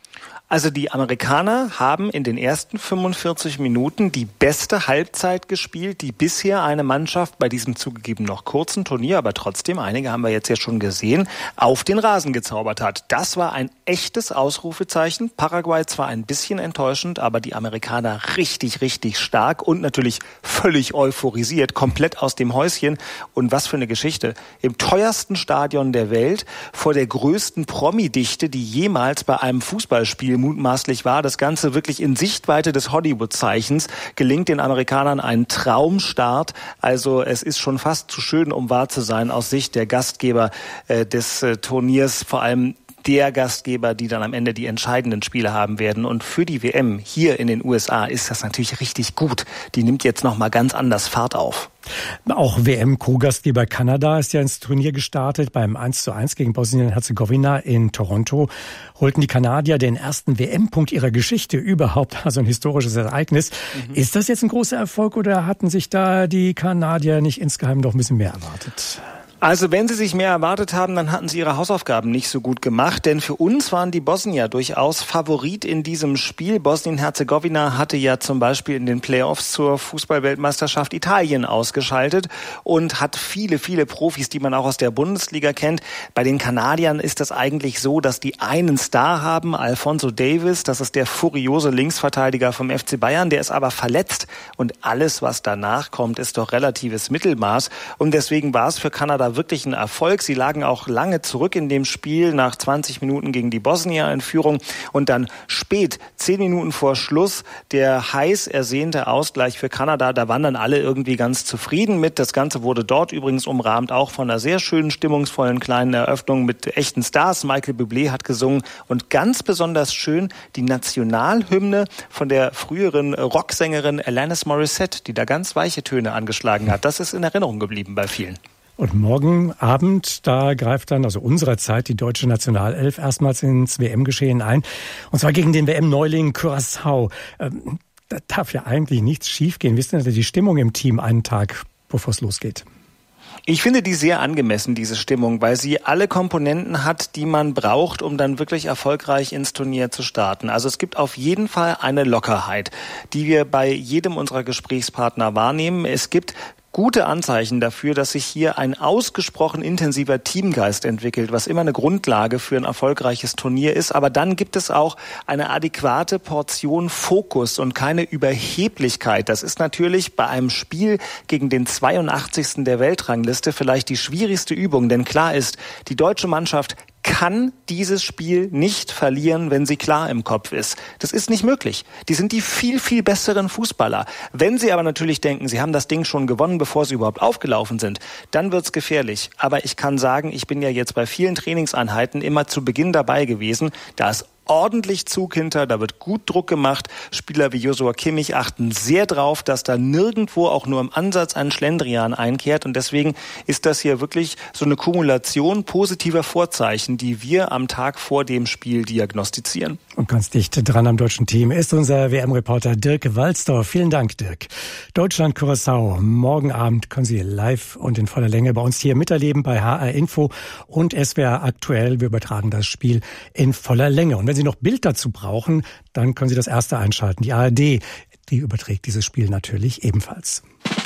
Also die Amerikaner haben in den ersten fünfundvierzig Minuten die beste Halbzeit gespielt, die bisher eine Mannschaft bei diesem zugegeben noch kurzen Turnier, aber trotzdem, einige haben wir jetzt ja schon gesehen, auf den Rasen gezaubert hat. Das war ein echtes Ausrufezeichen. Paraguay zwar ein bisschen enttäuschend, aber die Amerikaner richtig, richtig stark und natürlich völlig euphorisiert, komplett aus dem Häuschen. Und was für eine Geschichte. Im teuersten Stadion der Welt, vor der größten Promi-Dichte, die jemals bei einem Fußballspiel mutmaßlich war, das Ganze wirklich in Sichtweite des Hollywood-Zeichens, gelingt den Amerikanern ein Traumstart. Also es ist schon fast zu schön, um wahr zu sein, aus Sicht der Gastgeber äh, des äh, Turniers, vor allem der Gastgeber, die dann am Ende die entscheidenden Spiele haben werden. Und für die W M hier in den U S A ist das natürlich richtig gut. Die nimmt jetzt nochmal ganz anders Fahrt auf. Auch W M-Co-Gastgeber Kanada ist ja ins Turnier gestartet. Beim eins zu eins gegen Bosnien-Herzegowina in Toronto holten die Kanadier den ersten W M-Punkt ihrer Geschichte überhaupt. Also ein historisches Ereignis. Mhm. Ist das jetzt ein großer Erfolg oder hatten sich da die Kanadier nicht insgeheim noch ein bisschen mehr erwartet? Also wenn sie sich mehr erwartet haben, dann hatten sie ihre Hausaufgaben nicht so gut gemacht, denn für uns waren die Bosnier durchaus Favorit in diesem Spiel. Bosnien-Herzegowina hatte ja zum Beispiel in den Playoffs zur Fußball-Weltmeisterschaft Italien ausgeschaltet und hat viele, viele Profis, die man auch aus der Bundesliga kennt. Bei den Kanadiern ist das eigentlich so, dass die einen Star haben, Alphonso Davies, das ist der furiose Linksverteidiger vom F C Bayern, der ist aber verletzt und alles, was danach kommt, ist doch relatives Mittelmaß und deswegen war es für Kanada wirklich ein Erfolg. Sie lagen auch lange zurück in dem Spiel, nach zwanzig Minuten gegen die Bosnier in Führung und dann spät, zehn Minuten vor Schluss, der heiß ersehnte Ausgleich für Kanada. Da waren dann alle irgendwie ganz zufrieden mit. Das Ganze wurde dort übrigens umrahmt, auch von einer sehr schönen, stimmungsvollen kleinen Eröffnung mit echten Stars. Michael Bublé hat gesungen und ganz besonders schön die Nationalhymne von der früheren Rocksängerin Alanis Morissette, die da ganz weiche Töne angeschlagen hat. Das ist in Erinnerung geblieben bei vielen. Und morgen Abend, da greift dann, also unserer Zeit, die deutsche Nationalelf erstmals ins W M-Geschehen ein. Und zwar gegen den W M-Neuling Curaçao. Ähm, da darf ja eigentlich nichts schiefgehen. Wie ist denn die Stimmung im Team einen Tag, bevor es losgeht? Ich finde die sehr angemessen, diese Stimmung, weil sie alle Komponenten hat, die man braucht, um dann wirklich erfolgreich ins Turnier zu starten. Also es gibt auf jeden Fall eine Lockerheit, die wir bei jedem unserer Gesprächspartner wahrnehmen. Es gibt gute Anzeichen dafür, dass sich hier ein ausgesprochen intensiver Teamgeist entwickelt, was immer eine Grundlage für ein erfolgreiches Turnier ist. Aber dann gibt es auch eine adäquate Portion Fokus und keine Überheblichkeit. Das ist natürlich bei einem Spiel gegen den zweiundachtzigsten der Weltrangliste vielleicht die schwierigste Übung. Denn klar ist, die deutsche Mannschaft kann dieses Spiel nicht verlieren, wenn sie klar im Kopf ist. Das ist nicht möglich. Die sind die viel, viel besseren Fußballer. Wenn sie aber natürlich denken, sie haben das Ding schon gewonnen, bevor sie überhaupt aufgelaufen sind, dann wird's gefährlich. Aber ich kann sagen, ich bin ja jetzt bei vielen Trainingseinheiten immer zu Beginn dabei gewesen. Da ist ordentlich Zug hinter, da wird gut Druck gemacht. Spieler wie Joshua Kimmich achten sehr drauf, dass da nirgendwo auch nur im Ansatz ein Schlendrian einkehrt. Und deswegen ist das hier wirklich so eine Kumulation positiver Vorzeichen, die wir am Tag vor dem Spiel diagnostizieren. Und ganz dicht dran am deutschen Team ist unser W M-Reporter Dirk Walzdorf. Vielen Dank, Dirk. Deutschland-Curaçao. Morgen Abend können Sie live und in voller Länge bei uns hier miterleben bei H R Info und S W R aktuell. Wir übertragen das Spiel in voller Länge. Und wenn Sie noch Bild dazu brauchen, dann können Sie das erste einschalten. Die A R D, die überträgt dieses Spiel natürlich ebenfalls.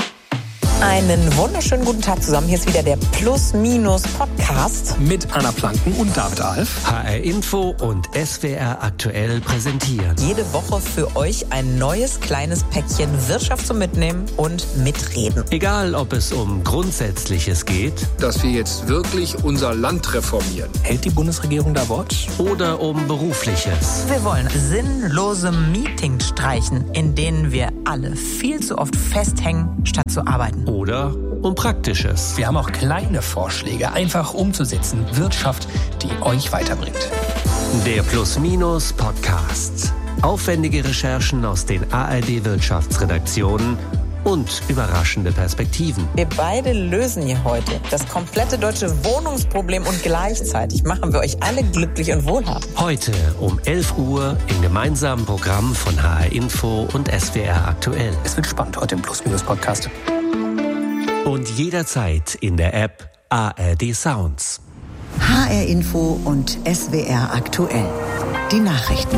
Einen wunderschönen guten Tag zusammen. Hier ist wieder der Plus-Minus-Podcast. Mit Anna Planken und David Alf. H R Info und S W R aktuell präsentieren. Jede Woche für euch ein neues kleines Päckchen Wirtschaft zum Mitnehmen und Mitreden. Egal, ob es um Grundsätzliches geht. Dass wir jetzt wirklich unser Land reformieren. Hält die Bundesregierung da Wort? Oder um Berufliches. Wir wollen sinnlose Meetings streichen, in denen wir alle viel zu oft festhängen, statt zu arbeiten. oder um Praktisches. Wir haben auch kleine Vorschläge, einfach umzusetzen. Wirtschaft, die euch weiterbringt. Der Plus-Minus-Podcast. Aufwendige Recherchen aus den A R D-Wirtschaftsredaktionen und überraschende Perspektiven. Wir beide lösen hier heute das komplette deutsche Wohnungsproblem und gleichzeitig machen wir euch alle glücklich und wohlhabend. Heute um elf Uhr im gemeinsamen Programm von H R Info und S W R aktuell. Es wird spannend heute im Plus-Minus-Podcast. Und jederzeit in der App A R D Sounds. H R Info und S W R aktuell. Die Nachrichten.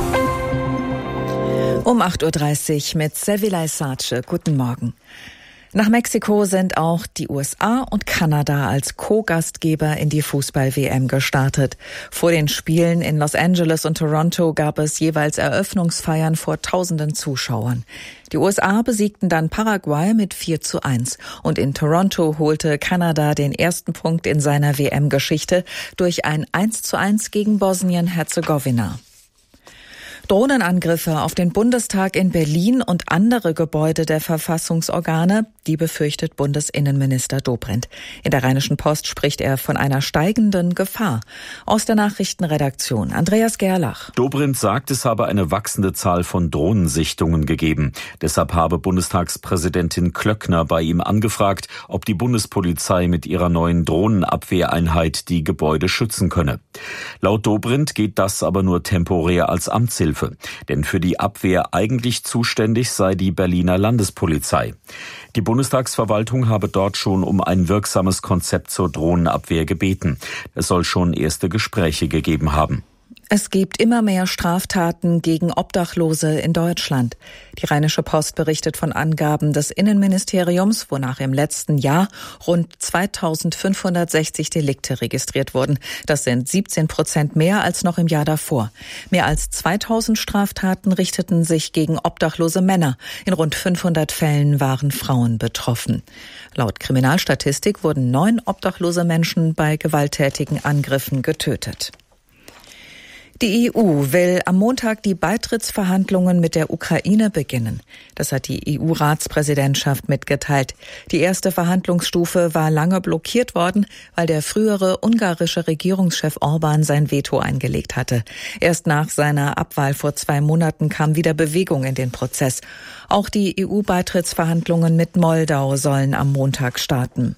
Um acht Uhr dreißig mit Sevilay Sace. Guten Morgen. Nach Mexiko sind auch die U S A und Kanada als Co-Gastgeber in die Fußball-W M gestartet. Vor den Spielen in Los Angeles und Toronto gab es jeweils Eröffnungsfeiern vor tausenden Zuschauern. Die U S A besiegten dann Paraguay mit vier zu eins. Und in Toronto holte Kanada den ersten Punkt in seiner W M-Geschichte durch ein eins zu eins gegen Bosnien-Herzegowina. Drohnenangriffe auf den Bundestag in Berlin und andere Gebäude der Verfassungsorgane, die befürchtet Bundesinnenminister Dobrindt. In der Rheinischen Post spricht er von einer steigenden Gefahr. Aus der Nachrichtenredaktion Andreas Gerlach. Dobrindt sagt, es habe eine wachsende Zahl von Drohnensichtungen gegeben. Deshalb habe Bundestagspräsidentin Klöckner bei ihm angefragt, ob die Bundespolizei mit ihrer neuen Drohnenabwehreinheit die Gebäude schützen könne. Laut Dobrindt geht das aber nur temporär als Amtshilfe. Denn für die Abwehr eigentlich zuständig sei die Berliner Landespolizei. Die Bundestagsverwaltung habe dort schon um ein wirksames Konzept zur Drohnenabwehr gebeten. Es soll schon erste Gespräche gegeben haben. Es gibt immer mehr Straftaten gegen Obdachlose in Deutschland. Die Rheinische Post berichtet von Angaben des Innenministeriums, wonach im letzten Jahr rund zweitausendfünfhundertsechzig Delikte registriert wurden. Das sind siebzehn Prozent mehr als noch im Jahr davor. Mehr als zweitausend Straftaten richteten sich gegen obdachlose Männer. In rund fünfhundert Fällen waren Frauen betroffen. Laut Kriminalstatistik wurden neun obdachlose Menschen bei gewalttätigen Angriffen getötet. Die E U will am Montag die Beitrittsverhandlungen mit der Ukraine beginnen. Das hat die E U-Ratspräsidentschaft mitgeteilt. Die erste Verhandlungsstufe war lange blockiert worden, weil der frühere ungarische Regierungschef Orbán sein Veto eingelegt hatte. Erst nach seiner Abwahl vor zwei Monaten kam wieder Bewegung in den Prozess. Auch die E U-Beitrittsverhandlungen mit Moldau sollen am Montag starten.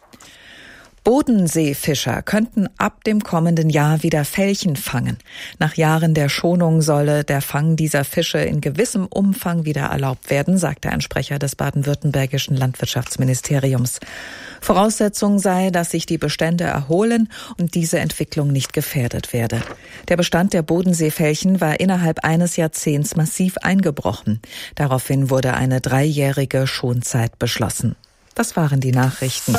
Bodenseefischer könnten ab dem kommenden Jahr wieder Felchen fangen. Nach Jahren der Schonung solle der Fang dieser Fische in gewissem Umfang wieder erlaubt werden, sagte ein Sprecher des baden-württembergischen Landwirtschaftsministeriums. Voraussetzung sei, dass sich die Bestände erholen und diese Entwicklung nicht gefährdet werde. Der Bestand der Bodenseefelchen war innerhalb eines Jahrzehnts massiv eingebrochen. Daraufhin wurde eine dreijährige Schonzeit beschlossen. Das waren die Nachrichten.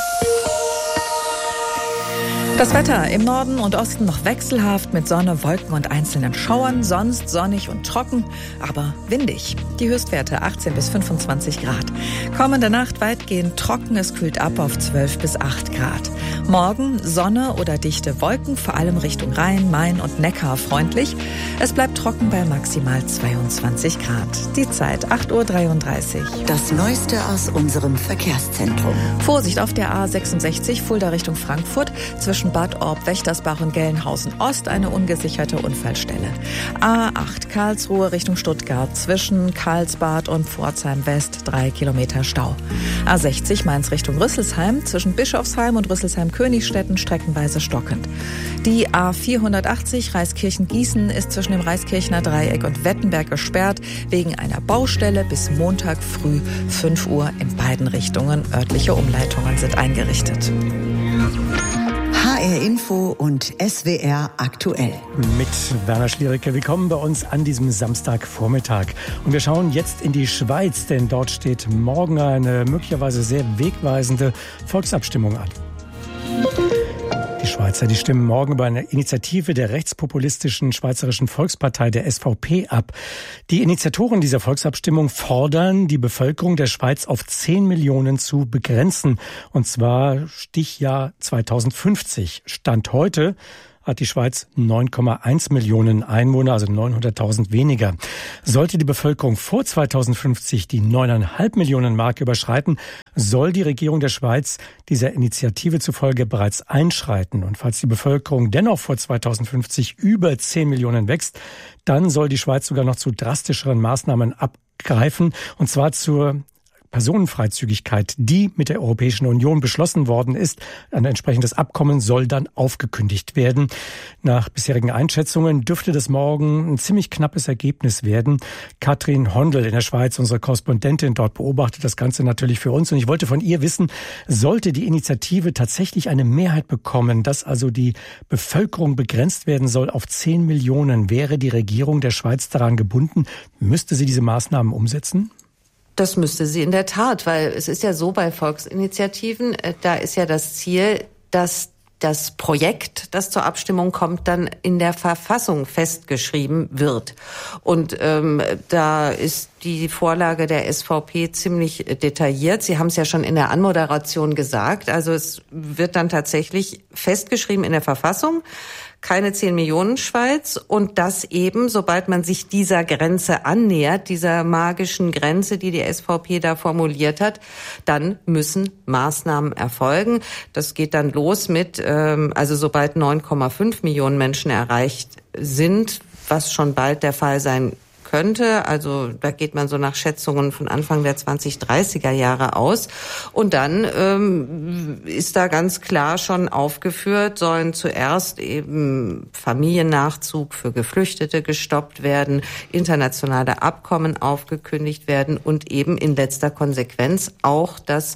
Das Wetter im Norden und Osten noch wechselhaft mit Sonne, Wolken und einzelnen Schauern, sonst sonnig und trocken, aber windig. Die Höchstwerte achtzehn bis fünfundzwanzig Grad. Kommende Nacht weitgehend trocken, es kühlt ab auf zwölf bis acht Grad. Morgen Sonne oder dichte Wolken, vor allem Richtung Rhein, Main und Neckar freundlich. Es bleibt trocken bei maximal zweiundzwanzig Grad. Die Zeit acht Uhr dreiunddreißig. Das Neueste aus unserem Verkehrszentrum. Vorsicht auf der A sechsundsechzig, Fulda Richtung Frankfurt, zwischen Bad Orb, Wächtersbach und Gelnhausen Ost eine ungesicherte Unfallstelle. A acht Karlsruhe Richtung Stuttgart, zwischen Karlsbad und Pforzheim West drei Kilometer Stau. A sechzig Mainz Richtung Rüsselsheim, zwischen Bischofsheim und Rüsselsheim-Königstetten streckenweise stockend. Die A vierhundertachtzig Reiskirchen-Gießen ist zwischen dem Reiskirchener Dreieck und Wettenberg gesperrt, wegen einer Baustelle bis Montag früh fünf Uhr in beiden Richtungen. Örtliche Umleitungen sind eingerichtet. H R Info und S W R aktuell. Mit Werner Schliericke. Willkommen bei uns an diesem Samstagvormittag. Und wir schauen jetzt in die Schweiz, denn dort steht morgen eine möglicherweise sehr wegweisende Volksabstimmung an. Die Schweizer, die stimmen morgen über eine Initiative der rechtspopulistischen Schweizerischen Volkspartei, der S V P, ab. Die Initiatoren dieser Volksabstimmung fordern, die Bevölkerung der Schweiz auf zehn Millionen zu begrenzen. Und zwar Stichjahr zweitausendfünfzig. Stand heute hat die Schweiz neun Komma eins Millionen Einwohner, also neunhunderttausend weniger. Sollte die Bevölkerung vor zweitausendfünfzig die neun Komma fünf Millionen Marke überschreiten, soll die Regierung der Schweiz dieser Initiative zufolge bereits einschreiten. Und falls die Bevölkerung dennoch vor zweitausendfünfzig über zehn Millionen wächst, dann soll die Schweiz sogar noch zu drastischeren Maßnahmen abgreifen, und zwar zur Personenfreizügigkeit, die mit der Europäischen Union beschlossen worden ist. Ein entsprechendes Abkommen soll dann aufgekündigt werden. Nach bisherigen Einschätzungen dürfte das morgen ein ziemlich knappes Ergebnis werden. Katrin Hondel in der Schweiz, unsere Korrespondentin dort, beobachtet das Ganze natürlich für uns. Und ich wollte von ihr wissen, sollte die Initiative tatsächlich eine Mehrheit bekommen, dass also die Bevölkerung begrenzt werden soll auf zehn Millionen, wäre die Regierung der Schweiz daran gebunden? Müsste sie diese Maßnahmen umsetzen? Das müsste sie in der Tat, weil es ist ja so bei Volksinitiativen, da ist ja das Ziel, dass das Projekt, das zur Abstimmung kommt, dann in der Verfassung festgeschrieben wird. Und ähm, da ist die Vorlage der S V P ziemlich detailliert. Sie haben es ja schon in der Anmoderation gesagt. Also es wird dann tatsächlich festgeschrieben in der Verfassung, keine zehn Millionen Schweiz, und das eben, sobald man sich dieser Grenze annähert, dieser magischen Grenze, die die S V P da formuliert hat, dann müssen Maßnahmen erfolgen. Das geht dann los mit, ähm, also sobald neun Komma fünf Millionen Menschen erreicht sind, was schon bald der Fall sein könnte. Also da geht man so nach Schätzungen von Anfang der zwanzig-dreißiger Jahre aus. Und dann ähm, ist da ganz klar schon aufgeführt, sollen zuerst eben Familiennachzug für Geflüchtete gestoppt werden, internationale Abkommen aufgekündigt werden und eben in letzter Konsequenz auch das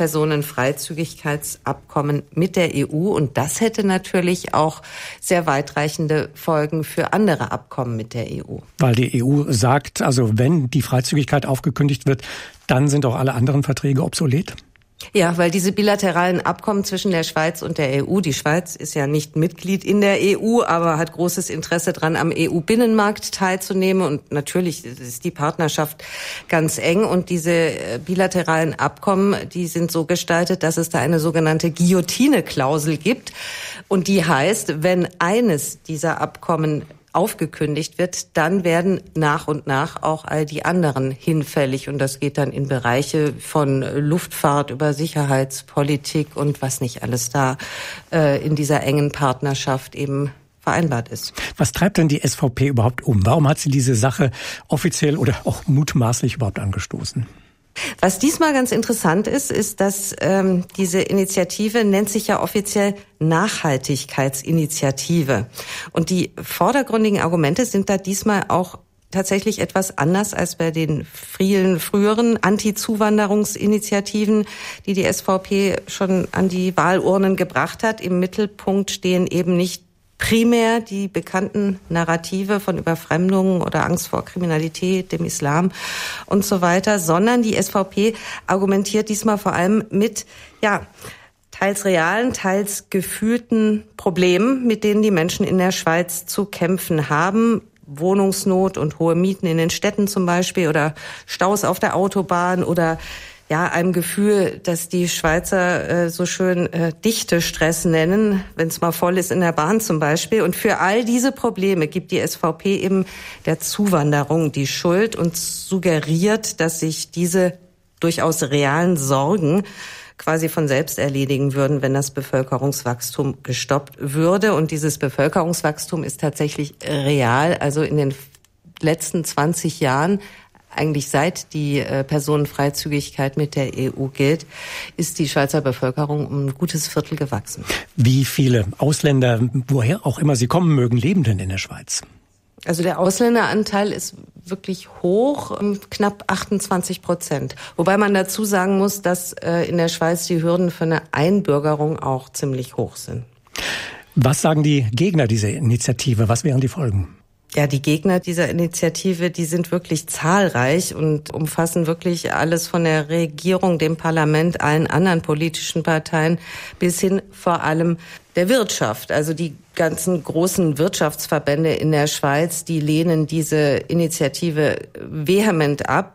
Personenfreizügigkeitsabkommen mit der E U. Und das hätte natürlich auch sehr weitreichende Folgen für andere Abkommen mit der E U. Weil die E U sagt, also wenn die Freizügigkeit aufgekündigt wird, dann sind auch alle anderen Verträge obsolet? Ja, weil diese bilateralen Abkommen zwischen der Schweiz und der E U, die Schweiz ist ja nicht Mitglied in der E U, aber hat großes Interesse dran, am E U-Binnenmarkt teilzunehmen. Und natürlich ist die Partnerschaft ganz eng. Und diese bilateralen Abkommen, die sind so gestaltet, dass es da eine sogenannte Guillotine-Klausel gibt. Und die heißt, wenn eines dieser Abkommen aufgekündigt wird, dann werden nach und nach auch all die anderen hinfällig. Und das geht dann in Bereiche von Luftfahrt über Sicherheitspolitik und was nicht alles da äh, in dieser engen Partnerschaft eben vereinbart ist. Was treibt denn die S V P überhaupt um? Warum hat sie diese Sache offiziell oder auch mutmaßlich überhaupt angestoßen? Was diesmal ganz interessant ist, ist, dass ähm, diese Initiative nennt sich ja offiziell Nachhaltigkeitsinitiative. Und die vordergründigen Argumente sind da diesmal auch tatsächlich etwas anders als bei den vielen früheren Anti-Zuwanderungsinitiativen, die die S V P schon an die Wahlurnen gebracht hat. Im Mittelpunkt stehen eben nicht primär die bekannten Narrative von Überfremdung oder Angst vor Kriminalität, dem Islam und so weiter, sondern die S V P argumentiert diesmal vor allem mit, ja, teils realen, teils gefühlten Problemen, mit denen die Menschen in der Schweiz zu kämpfen haben. Wohnungsnot und hohe Mieten in den Städten zum Beispiel oder Staus auf der Autobahn oder ja, einem Gefühl, dass die Schweizer äh, so schön äh, Dichtestress nennen, wenn es mal voll ist in der Bahn zum Beispiel. Und für all diese Probleme gibt die S V P eben der Zuwanderung die Schuld und suggeriert, dass sich diese durchaus realen Sorgen quasi von selbst erledigen würden, wenn das Bevölkerungswachstum gestoppt würde. Und dieses Bevölkerungswachstum ist tatsächlich real. Also in den letzten zwanzig Jahren, eigentlich seit die äh, Personenfreizügigkeit mit der E U gilt, ist die Schweizer Bevölkerung um ein gutes Viertel gewachsen. Wie viele Ausländer, woher auch immer sie kommen mögen, leben denn in der Schweiz? Also der Ausländeranteil ist wirklich hoch, knapp achtundzwanzig Prozent. Wobei man dazu sagen muss, dass äh, in der Schweiz die Hürden für eine Einbürgerung auch ziemlich hoch sind. Was sagen die Gegner dieser Initiative? Was wären die Folgen? Ja, die Gegner dieser Initiative, die sind wirklich zahlreich und umfassen wirklich alles von der Regierung, dem Parlament, allen anderen politischen Parteien bis hin vor allem der Wirtschaft. Also die ganzen großen Wirtschaftsverbände in der Schweiz, die lehnen diese Initiative vehement ab.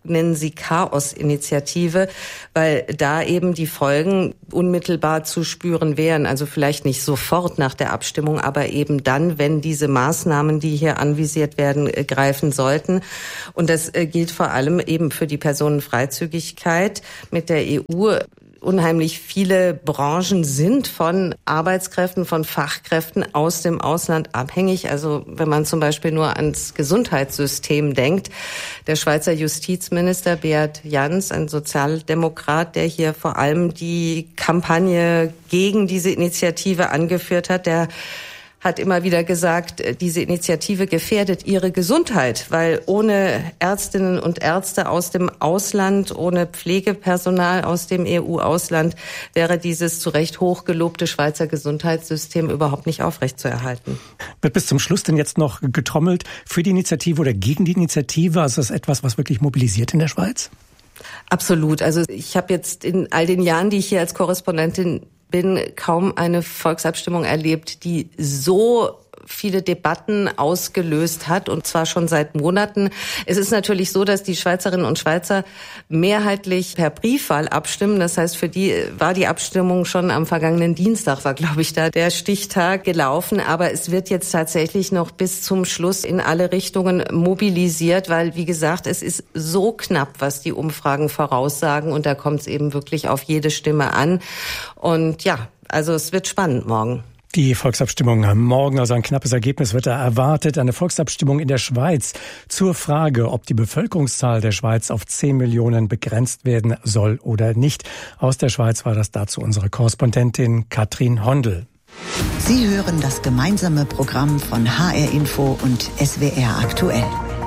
nennen sie Chaos-Initiative, weil da eben die Folgen unmittelbar zu spüren wären. Also vielleicht nicht sofort nach der Abstimmung, aber eben dann, wenn diese Maßnahmen, die hier anvisiert werden, greifen sollten. Und das gilt vor allem eben für die Personenfreizügigkeit mit der E U. Unheimlich viele Branchen sind von Arbeitskräften, von Fachkräften aus dem Ausland abhängig. Also wenn man zum Beispiel nur ans Gesundheitssystem denkt. Der Schweizer Justizminister Beat Jans, ein Sozialdemokrat, der hier vor allem die Kampagne gegen diese Initiative angeführt hat, der hat immer wieder gesagt, diese Initiative gefährdet ihre Gesundheit, weil ohne Ärztinnen und Ärzte aus dem Ausland, ohne Pflegepersonal aus dem E U-Ausland wäre dieses zu Recht hochgelobte Schweizer Gesundheitssystem überhaupt nicht aufrechtzuerhalten. Wird bis zum Schluss denn jetzt noch getrommelt für die Initiative oder gegen die Initiative? Also ist das etwas, was wirklich mobilisiert in der Schweiz? Absolut. Also ich habe jetzt in all den Jahren, die ich hier als Korrespondentin bin, kaum eine Volksabstimmung erlebt, die so viele Debatten ausgelöst hat, und zwar schon seit Monaten. Es ist natürlich so, dass die Schweizerinnen und Schweizer mehrheitlich per Briefwahl abstimmen. Das heißt, für die war die Abstimmung schon am vergangenen Dienstag, war, glaube ich, da der Stichtag gelaufen. Aber es wird jetzt tatsächlich noch bis zum Schluss in alle Richtungen mobilisiert, weil, wie gesagt, es ist so knapp, was die Umfragen voraussagen. Und da kommt es eben wirklich auf jede Stimme an. Und ja, also es wird spannend morgen. Die Volksabstimmung morgen, also ein knappes Ergebnis wird da erwartet. Eine Volksabstimmung in der Schweiz zur Frage, ob die Bevölkerungszahl der Schweiz auf zehn Millionen begrenzt werden soll oder nicht. Aus der Schweiz war das dazu unsere Korrespondentin Katrin Hondel. Sie hören das gemeinsame Programm von H R Info und S W R aktuell.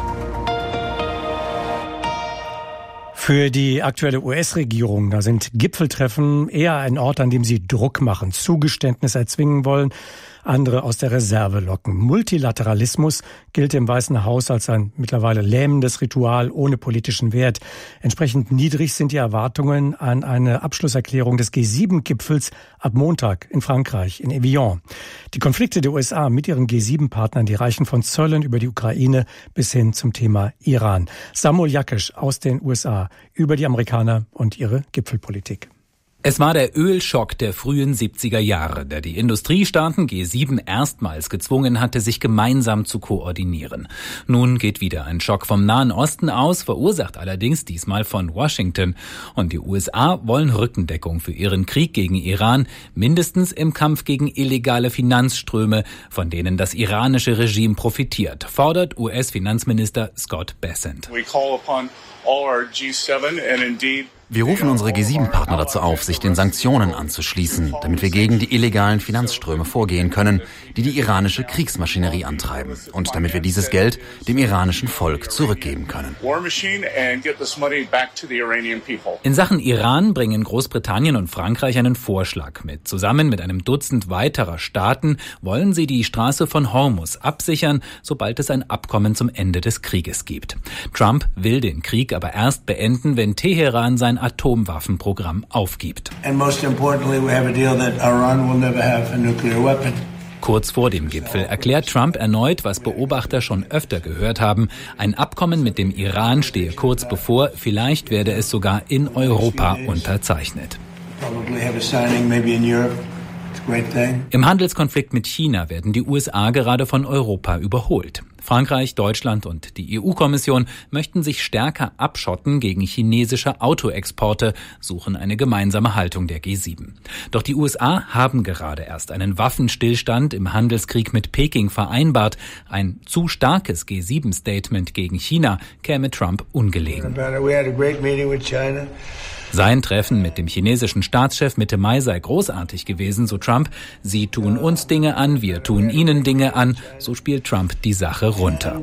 Für die aktuelle U S-Regierung, da sind Gipfeltreffen eher ein Ort, an dem sie Druck machen, Zugeständnisse erzwingen wollen, andere aus der Reserve locken. Multilateralismus gilt im Weißen Haus als ein mittlerweile lähmendes Ritual ohne politischen Wert. Entsprechend niedrig sind die Erwartungen an eine Abschlusserklärung des G sieben Gipfels ab Montag in Frankreich, in Evian. Die Konflikte der U S A mit ihren G sieben Partnern, die reichen von Zöllen über die Ukraine bis hin zum Thema Iran. Samuel Jakisch aus den U S A über die Amerikaner und ihre Gipfelpolitik. Es war der Ölschock der frühen siebziger Jahre, der die Industriestaaten G sieben erstmals gezwungen hatte, sich gemeinsam zu koordinieren. Nun geht wieder ein Schock vom Nahen Osten aus, verursacht allerdings diesmal von Washington. Und die U S A wollen Rückendeckung für ihren Krieg gegen Iran, mindestens im Kampf gegen illegale Finanzströme, von denen das iranische Regime profitiert, fordert U S-Finanzminister Scott Bessent. We call upon all our G seven and indeed Wir rufen unsere G sieben Partner dazu auf, sich den Sanktionen anzuschließen, damit wir gegen die illegalen Finanzströme vorgehen können, die die iranische Kriegsmaschinerie antreiben, und damit wir dieses Geld dem iranischen Volk zurückgeben können. In Sachen Iran bringen Großbritannien und Frankreich einen Vorschlag mit. Zusammen mit einem Dutzend weiterer Staaten wollen sie die Straße von Hormuz absichern, sobald es ein Abkommen zum Ende des Krieges gibt. Trump will den Krieg aber erst beenden, wenn Teheran sein Atomwaffenprogramm aufgibt. Kurz vor dem Gipfel erklärt Trump erneut, was Beobachter schon öfter gehört haben. Ein Abkommen mit dem Iran stehe kurz bevor, vielleicht werde es sogar in Europa unterzeichnet. Im Handelskonflikt mit China werden die U S A gerade von Europa überholt. Frankreich, Deutschland und die E U-Kommission möchten sich stärker abschotten gegen chinesische Autoexporte, suchen eine gemeinsame Haltung der G sieben. Doch die U S A haben gerade erst einen Waffenstillstand im Handelskrieg mit Peking vereinbart. Ein zu starkes G sieben Statement gegen China käme Trump ungelegen. Sein Treffen mit dem chinesischen Staatschef Mitte Mai sei großartig gewesen, so Trump. Sie tun uns Dinge an, wir tun ihnen Dinge an. So spielt Trump die Sache runter.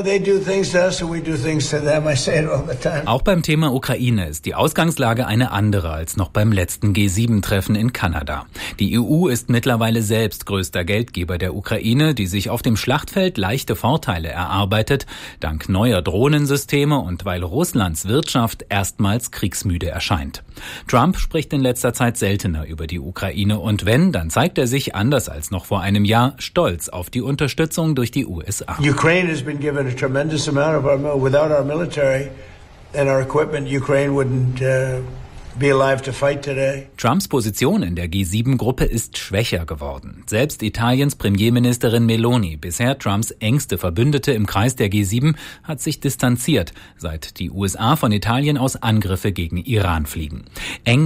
Auch beim Thema Ukraine ist die Ausgangslage eine andere als noch beim letzten G sieben Treffen in Kanada. Die E U ist mittlerweile selbst größter Geldgeber der Ukraine, die sich auf dem Schlachtfeld leichte Vorteile erarbeitet, dank neuer Drohnensysteme und weil Russlands Wirtschaft erstmals kriegsmüde erscheint. Trump spricht in letzter Zeit seltener über die Ukraine und wenn, dann zeigt er sich, anders als noch vor einem Jahr, stolz auf die Unterstützung durch die U S A. Ukraine has been given a tremendous amount of our without our military. and our equipment, Ukraine wouldn't uh, be alive to fight today. Trumps Position in der G sieben Gruppe ist schwächer geworden. Selbst Italiens Premierministerin Meloni, bisher Trumps engste Verbündete im Kreis der G sieben, hat sich distanziert, seit die U S A von Italien aus Angriffe gegen Iran fliegen. Eng